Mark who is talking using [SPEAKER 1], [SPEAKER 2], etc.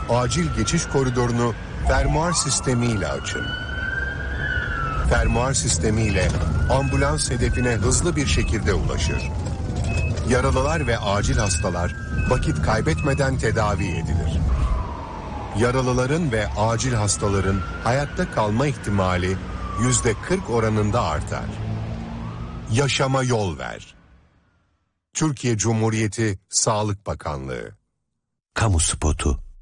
[SPEAKER 1] acil geçiş koridorunu fermuar sistemiyle açın. Fermuar sistemiyle ambulans hedefine hızlı bir şekilde ulaşır. Yaralılar ve acil hastalar vakit kaybetmeden tedavi edilir. Yaralıların ve acil hastaların hayatta kalma ihtimali %40 oranında artar. Yaşama yol ver. Türkiye Cumhuriyeti Sağlık Bakanlığı.
[SPEAKER 2] Kamu spotu.